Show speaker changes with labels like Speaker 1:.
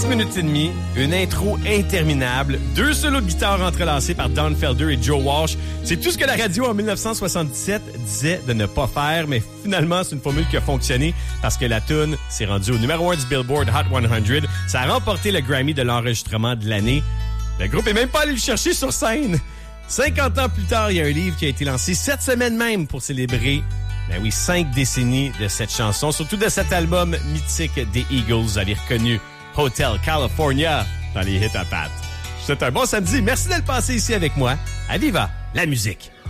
Speaker 1: 6 minutes et demie, une intro interminable, 2 solos de guitare entrelacés par Don Felder et Joe Walsh. C'est tout ce que la radio en 1977 disait de ne pas faire, mais finalement, c'est une formule qui a fonctionné parce que la tune s'est rendue au numéro 1 du Billboard Hot 100. Ça a remporté le Grammy de l'enregistrement de l'année. Le groupe est même pas allé le chercher sur scène. 50 ans plus tard, il y a un livre qui a été lancé cette semaine même pour célébrer 5 décennies de cette chanson, surtout de cet album mythique des Eagles. Vous avez reconnu Hotel California dans les hits à pattes. Je vous souhaite un bon samedi. Merci d'être passé ici avec moi. À Viva la musique!